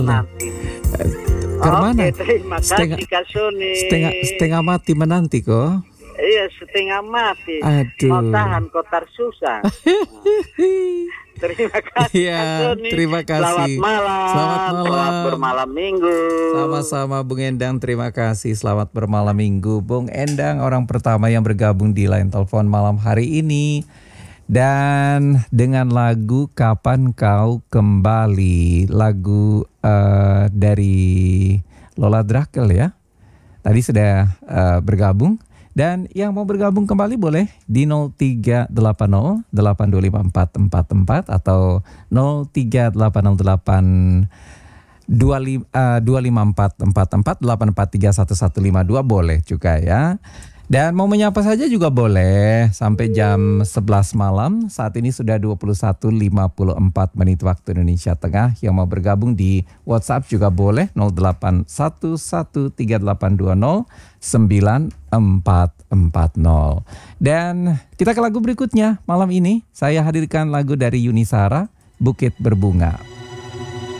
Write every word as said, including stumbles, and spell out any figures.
mati. Karena Oke, terima setengah, kasih Kak Suni. setengah setengah mati menanti kok. Iya, setengah mati. Aduh. Mau tahan kotar susah. Terima kasih Iya, Kak Suni. terima kasih. Selamat malam. Selamat malam. Selamat bermalam minggu. Sama-sama Bung Endang, terima kasih. Selamat bermalam minggu. Bung Endang orang pertama yang bergabung di line telepon malam hari ini. Dan dengan lagu Kapan Kau Kembali, lagu uh, dari Lola Drakel ya. Tadi sudah uh, bergabung. Dan yang mau bergabung kembali boleh di nol tiga delapan nol delapan dua lima empat empat empat atau nol tiga delapan nol delapan dua lima empat empat empat delapan empat tiga satu satu lima dua boleh juga ya. Dan mau menyapa saja juga boleh sampai jam sebelas malam. Saat ini sudah dua puluh satu lima puluh empat menit waktu Indonesia Tengah. Yang mau bergabung di WhatsApp juga boleh nol delapan satu satu tiga delapan dua nol sembilan empat empat nol. Dan kita ke lagu berikutnya malam ini. Saya hadirkan lagu dari Yuni Shara, Bukit Berbunga.